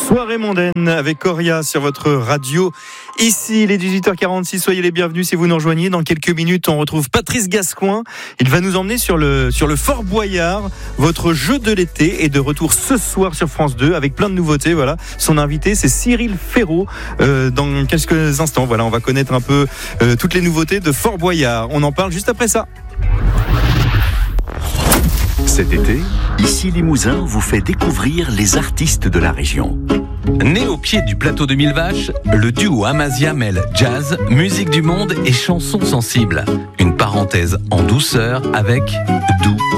Soirée mondaine avec Coria sur votre radio. Ici, il est 18h46, soyez les bienvenus si vous nous rejoignez. Dans quelques minutes, on retrouve Patrice Gascoin. Il va nous emmener sur le Fort Boyard. Votre jeu de l'été est de retour ce soir sur France 2 avec plein de nouveautés. Voilà. Son invité, c'est Cyril Ferraud. Dans quelques instants, voilà, on va connaître un peu toutes les nouveautés de Fort Boyard. On en parle juste après ça. Cet été, Ici Limousin vous fait découvrir les artistes de la région. Né au pied du plateau de Mille Vaches, le duo Amazia mêle jazz, musique du monde et chansons sensibles. Une parenthèse en douceur avec Doux.